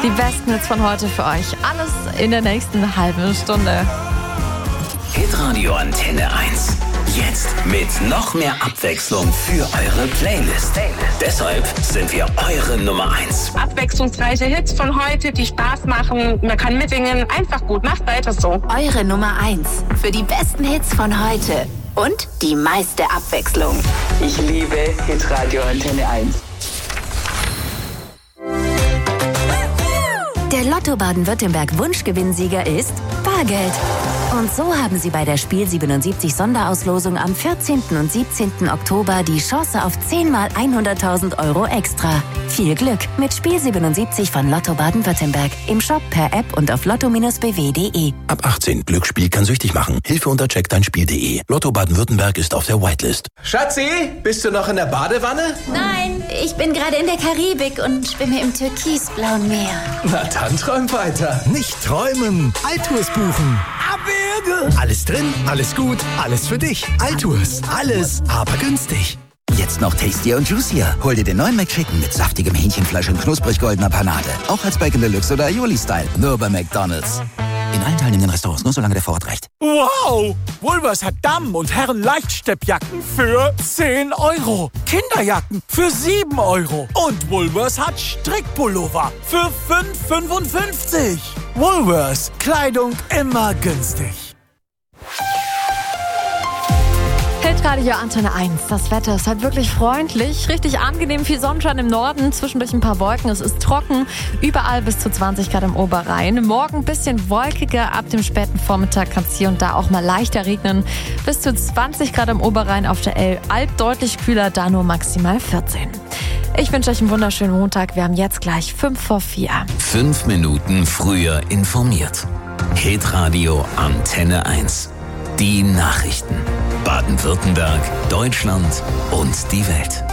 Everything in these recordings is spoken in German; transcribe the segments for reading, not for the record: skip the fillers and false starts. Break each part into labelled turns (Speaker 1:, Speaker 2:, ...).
Speaker 1: Die besten Hits von heute für euch. Alles in der nächsten halben Stunde.
Speaker 2: Hitradio Antenne 1. Jetzt mit noch mehr Abwechslung für eure Playlist. Deshalb sind wir eure Nummer 1.
Speaker 3: Abwechslungsreiche Hits von heute, die Spaß machen. Man kann mitsingen. Einfach gut. Macht weiter so.
Speaker 4: Eure Nummer 1 für die besten Hits von heute. Und die meiste Abwechslung.
Speaker 5: Ich liebe Hitradio Antenne 1.
Speaker 4: Der Lotto Baden-Württemberg Wunschgewinnsieger ist Bargeld. Und so haben Sie bei der Spiel 77 Sonderauslosung am 14. und 17. Oktober die Chance auf 10 mal 100.000 Euro extra. Viel Glück mit Spiel 77 von Lotto Baden-Württemberg. Im Shop, per App und auf lotto-bw.de.
Speaker 6: Ab 18. Glücksspiel kann süchtig machen. Hilfe unter checkdeinspiel.de. Lotto Baden-Württemberg ist auf der Whitelist.
Speaker 7: Schatzi, bist du noch in der Badewanne?
Speaker 8: Nein, ich bin gerade in der Karibik und schwimme im türkisblauen Meer.
Speaker 7: Na dann träum weiter.
Speaker 9: Nicht träumen, Altours buchen. Alles drin, alles gut, alles für dich. Altours, alles, aber günstig.
Speaker 10: Jetzt noch tastier und juicier. Hol dir den neuen McChicken mit saftigem Hähnchenfleisch und knusprig goldener Panade. Auch als Bacon Deluxe oder Aioli-Style. Nur bei McDonald's. In allen teilnehmenden Restaurants, nur solange der Vorrat reicht.
Speaker 11: Wow! Woolworths hat Damen- und Herren-Leichtsteppjacken für 10 Euro. Kinderjacken für 7 Euro. Und Woolworths hat Strickpullover für 5,55. Woolworths. Kleidung immer günstig.
Speaker 1: Hitradio Antenne 1. Das Wetter ist halt wirklich freundlich, richtig angenehm, viel Sonnenschein im Norden, zwischendurch ein paar Wolken, es ist trocken, überall bis zu 20 Grad im Oberrhein. Morgen ein bisschen wolkiger, ab dem späten Vormittag kann es hier und da auch mal leichter regnen. Bis zu 20 Grad im Oberrhein, auf der Alp deutlich kühler, da nur maximal 14. Ich wünsche euch einen wunderschönen Montag, wir haben jetzt gleich 5:04.
Speaker 2: 5 Minuten früher informiert. Hitradio Antenne 1. Die Nachrichten. Baden-Württemberg, Deutschland und die Welt.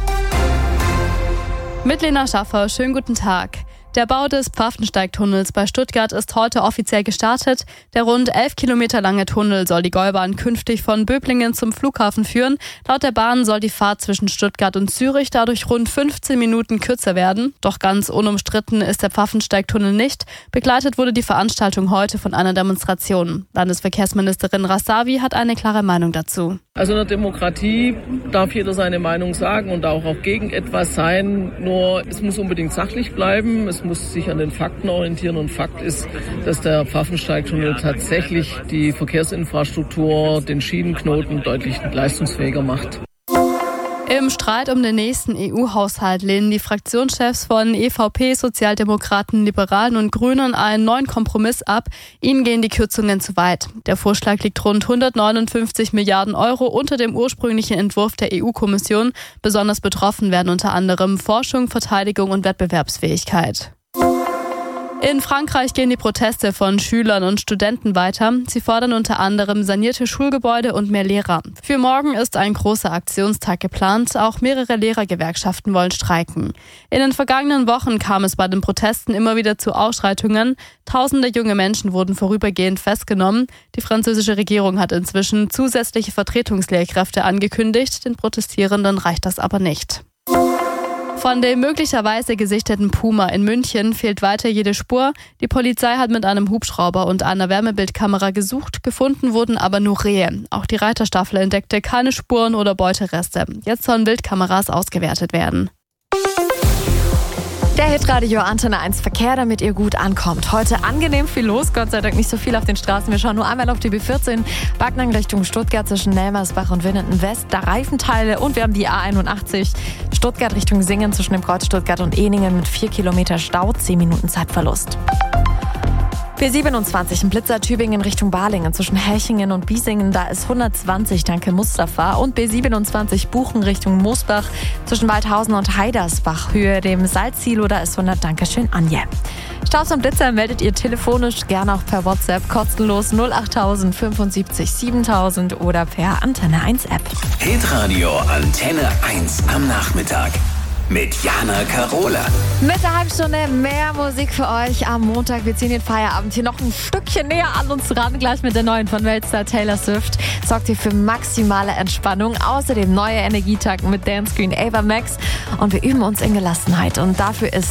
Speaker 12: Mit Lena Schaffer, schönen guten Tag. Der Bau des Pfaffensteigtunnels bei Stuttgart ist heute offiziell gestartet. Der rund 11 Kilometer lange Tunnel soll die Gäubahn künftig von Böblingen zum Flughafen führen. Laut der Bahn soll die Fahrt zwischen Stuttgart und Zürich dadurch rund 15 Minuten kürzer werden. Doch ganz unumstritten ist der Pfaffensteigtunnel nicht. Begleitet wurde die Veranstaltung heute von einer Demonstration. Landesverkehrsministerin Rasavi hat eine klare Meinung dazu.
Speaker 13: Also in der Demokratie darf jeder seine Meinung sagen und auch gegen etwas sein. Nur es muss unbedingt sachlich bleiben. Es muss sich an den Fakten orientieren. Und Fakt ist, dass der Pfaffensteigtunnel tatsächlich die Verkehrsinfrastruktur, den Schienenknoten deutlich leistungsfähiger macht.
Speaker 12: Im Streit um den nächsten EU-Haushalt lehnen die Fraktionschefs von EVP, Sozialdemokraten, Liberalen und Grünen einen neuen Kompromiss ab. Ihnen gehen die Kürzungen zu weit. Der Vorschlag liegt rund 159 Milliarden Euro unter dem ursprünglichen Entwurf der EU-Kommission. Besonders betroffen werden unter anderem Forschung, Verteidigung und Wettbewerbsfähigkeit. In Frankreich gehen die Proteste von Schülern und Studenten weiter. Sie fordern unter anderem sanierte Schulgebäude und mehr Lehrer. Für morgen ist ein großer Aktionstag geplant. Auch mehrere Lehrergewerkschaften wollen streiken. In den vergangenen Wochen kam es bei den Protesten immer wieder zu Ausschreitungen. Tausende junge Menschen wurden vorübergehend festgenommen. Die französische Regierung hat inzwischen zusätzliche Vertretungslehrkräfte angekündigt. Den Protestierenden reicht das aber nicht. Von dem möglicherweise gesichteten Puma in München fehlt weiter jede Spur. Die Polizei hat mit einem Hubschrauber und einer Wärmebildkamera gesucht, gefunden wurden aber nur Rehe. Auch die Reiterstaffel entdeckte keine Spuren oder Beutereste. Jetzt sollen Wildkameras ausgewertet werden.
Speaker 1: Der Hitradio Antenne 1 Verkehr, damit ihr gut ankommt. Heute angenehm viel los, Gott sei Dank nicht so viel auf den Straßen. Wir schauen nur einmal auf die B14, Backnang Richtung Stuttgart zwischen Nelmersbach und Winnenden West. Da Reifenteile und wir haben die A81 Stuttgart Richtung Singen zwischen dem Kreuz Stuttgart und Ehningen mit 4 Kilometer Stau, 10 Minuten Zeitverlust. B27 in Blitzer Tübingen Richtung Balingen zwischen Hechingen und Biesingen, da ist 120, danke Mustafa. Und B27 Buchen Richtung Moosbach zwischen Waldhausen und Heidersbach, Höhe dem Salzsilo, da ist 100, dankeschön Anja. Staus und Blitzer meldet ihr telefonisch, gerne auch per WhatsApp, kostenlos 08000 75 7000 oder per Antenne 1 App.
Speaker 2: Hitradio Antenne 1 am Nachmittag. Mit Jana Karola.
Speaker 1: Mit der Halbstunde mehr Musik für euch am Montag. Wir ziehen den Feierabend hier noch ein Stückchen näher an uns ran. Gleich mit der neuen von Weltstar Taylor Swift. Sorgt hier für maximale Entspannung. Außerdem neue Energietanken mit Dancecreen Ava Max. Und wir üben uns in Gelassenheit. Und dafür ist